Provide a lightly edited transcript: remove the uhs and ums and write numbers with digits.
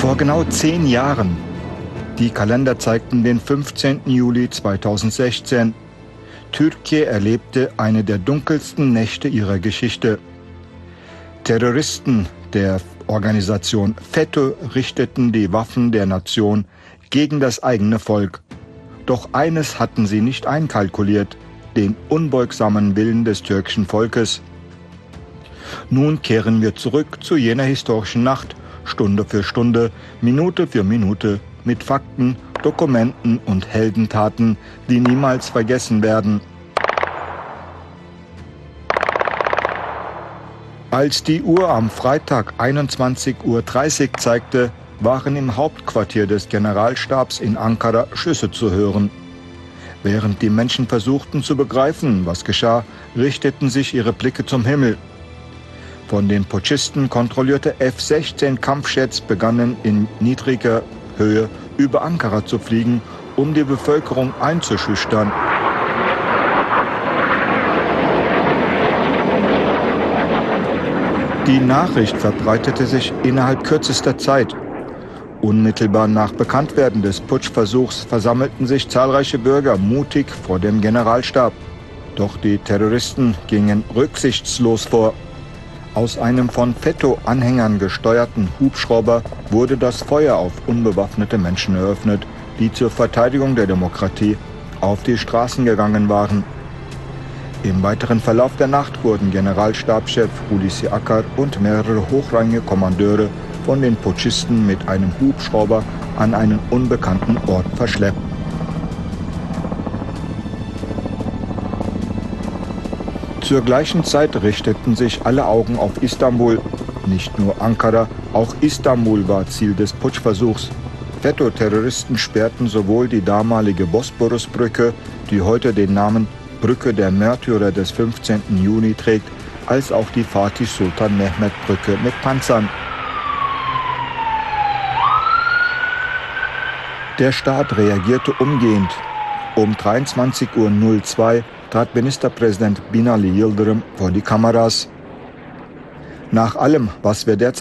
Vor genau 10 Jahren. Die Kalender zeigten den 15. Juli 2016. Türkei erlebte eine der dunkelsten Nächte ihrer Geschichte. Terroristen der Organisation FETÖ richteten die Waffen der Nation gegen das eigene Volk. Doch eines hatten sie nicht einkalkuliert: den unbeugsamen Willen des türkischen Volkes. Nun kehren wir zurück zu jener historischen Nacht, Stunde für Stunde, Minute für Minute, mit Fakten, Dokumenten und Heldentaten, die niemals vergessen werden. Als die Uhr am Freitag 21:30 Uhr zeigte, waren im Hauptquartier des Generalstabs in Ankara Schüsse zu hören. Während die Menschen versuchten zu begreifen, was geschah, richteten sich ihre Blicke zum Himmel. Von den Putschisten kontrollierte F-16 Kampfjets begannen in niedriger Höhe über Ankara zu fliegen, um die Bevölkerung einzuschüchtern. Die Nachricht verbreitete sich innerhalb kürzester Zeit. Unmittelbar nach Bekanntwerden des Putschversuchs versammelten sich zahlreiche Bürger mutig vor dem Generalstab. Doch die Terroristen gingen rücksichtslos vor. Aus einem von FETÖ-Anhängern gesteuerten Hubschrauber wurde das Feuer auf unbewaffnete Menschen eröffnet, die zur Verteidigung der Demokratie auf die Straßen gegangen waren. Im weiteren Verlauf der Nacht wurden Generalstabschef Hulusi Akar und mehrere hochrangige Kommandeure von den Putschisten mit einem Hubschrauber an einen unbekannten Ort verschleppt. Zur gleichen Zeit richteten sich alle Augen auf Istanbul. Nicht nur Ankara, auch Istanbul war Ziel des Putschversuchs. FETÖ-Terroristen sperrten sowohl die damalige Bosporusbrücke, die heute den Namen Brücke der Märtyrer des 15. Juni trägt, als auch die Fatih Sultan Mehmet Brücke mit Panzern. Der Staat reagierte umgehend. Um 23:02 Uhr trat Ministerpräsident Binali Yıldırım vor die Kameras. Nach allem, was wir derzeit